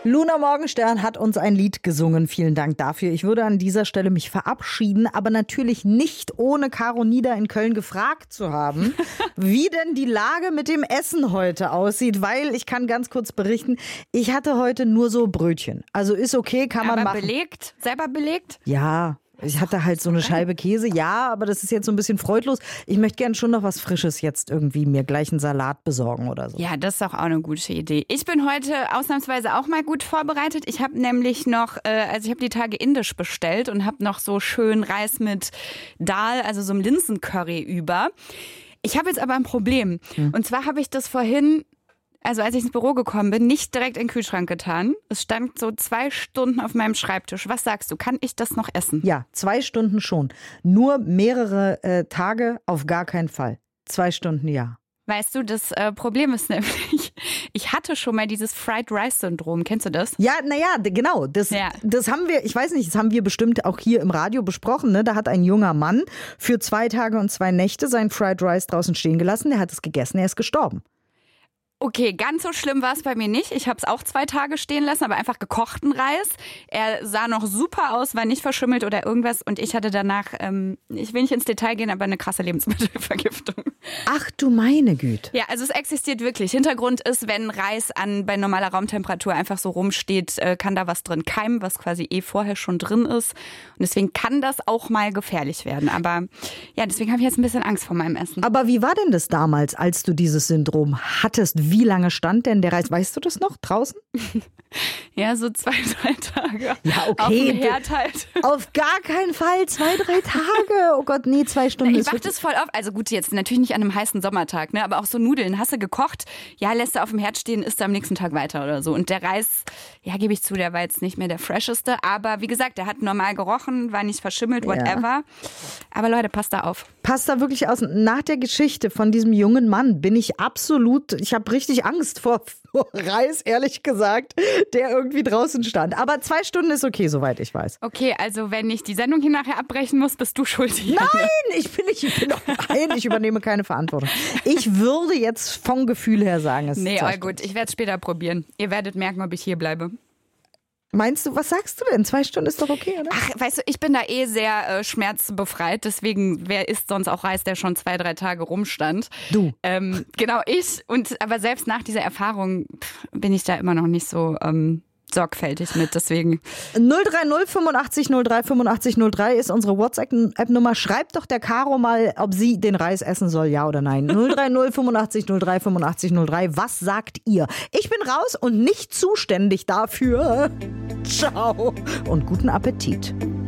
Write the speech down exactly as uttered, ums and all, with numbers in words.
Luna Morgenstern hat uns ein Lied gesungen. Vielen Dank dafür. Ich würde an dieser Stelle mich verabschieden, aber natürlich nicht ohne Caro Nieder in Köln gefragt zu haben, wie denn die Lage mit dem Essen heute aussieht, weil ich kann ganz kurz berichten, ich hatte heute nur so Brötchen. Also ist okay, kann man aber machen. belegt? Selber belegt? Ja. Ich hatte halt so eine Scheibe Käse, ja, aber das ist jetzt so ein bisschen freudlos. Ich möchte gerne schon noch was Frisches jetzt irgendwie mir gleich einen Salat besorgen oder so. Ja, das ist doch auch eine gute Idee. Ich bin heute ausnahmsweise auch mal gut vorbereitet. Ich habe nämlich noch, äh, also ich habe die Tage indisch bestellt und habe noch so schön Reis mit Dal, also so einem Linsencurry über. Ich habe jetzt aber ein Problem. Hm. Und zwar habe ich das vorhin... Also als ich ins Büro gekommen bin, nicht direkt in den Kühlschrank getan. Es stand so zwei Stunden auf meinem Schreibtisch. Was sagst du, kann ich das noch essen? Ja, zwei Stunden schon. Nur mehrere äh, Tage auf gar keinen Fall. Zwei Stunden, ja. Weißt du, das äh, Problem ist nämlich, ich hatte schon mal dieses Fried Rice Syndrom. Kennst du das? Ja, naja, genau. Das, ja. das haben wir, ich weiß nicht, das haben wir bestimmt auch hier im Radio besprochen. Ne? Da hat ein junger Mann für zwei Tage und zwei Nächte sein Fried Rice draußen stehen gelassen. Der hat es gegessen, er ist gestorben. Okay, ganz so schlimm war es bei mir nicht. Ich habe es auch zwei Tage stehen lassen, aber einfach gekochten Reis. Er sah noch super aus, war nicht verschimmelt oder irgendwas. Und ich hatte danach, ähm, ich will nicht ins Detail gehen, aber eine krasse Lebensmittelvergiftung. Ach du meine Güte. Ja, also es existiert wirklich. Hintergrund ist, wenn Reis an bei normaler Raumtemperatur einfach so rumsteht, äh, kann da was drin keimen, was quasi eh vorher schon drin ist. Und deswegen kann das auch mal gefährlich werden. Aber ja, deswegen habe ich jetzt ein bisschen Angst vor meinem Essen. Aber wie war denn das damals, als du dieses Syndrom hattest? Wie lange stand denn der Reis? Weißt du das noch? Draußen? Ja, so zwei, drei Tage. Ja, okay. Auf dem Herd halt. Auf gar keinen Fall. Zwei, drei Tage. Oh Gott, nee, zwei Stunden. Ich mach das voll auf. Also gut, jetzt natürlich nicht an einem heißen Sommertag, ne? Aber auch so Nudeln. Hast du gekocht? Ja, lässt du auf dem Herd stehen, isst du am nächsten Tag weiter oder so. Und der Reis, ja, gebe ich zu, der war jetzt nicht mehr der fresheste. Aber wie gesagt, der hat normal gerochen, war nicht verschimmelt, whatever. Ja. Aber Leute, passt da auf. Passt da wirklich aus. Nach der Geschichte von diesem jungen Mann bin ich absolut, ich habe richtig Angst vor, vor Reis, ehrlich gesagt, der irgendwie draußen stand. Aber zwei Stunden ist okay, soweit ich weiß. Okay, also wenn ich die Sendung hier nachher abbrechen muss, bist du schuldig. Nein, ich bin nicht, ich bin doch, nein, ich übernehme keine Verantwortung. Ich würde jetzt vom Gefühl her sagen, es nee, ist oh gut, ich werde es später probieren. Ihr werdet merken, ob ich hier bleibe. Meinst du, was sagst du denn? Zwei Stunden ist doch okay, oder? Ach, weißt du, ich bin da eh sehr äh, schmerzbefreit. Deswegen, wer isst sonst auch Reis, der schon zwei, drei Tage rumstand? Du. Ähm, genau, ich. Und aber selbst nach dieser Erfahrung pff, bin ich da immer noch nicht so ähm, sorgfältig mit. Deswegen. null drei null fünfundachtzig null drei fünfundachtzig null drei ist unsere WhatsApp-Nummer. Schreibt doch der Caro mal, ob sie den Reis essen soll, ja oder nein. null drei null fünfundachtzig null drei fünfundachtzig null drei. Was sagt ihr? Ich bin raus und nicht zuständig dafür. Ciao und guten Appetit.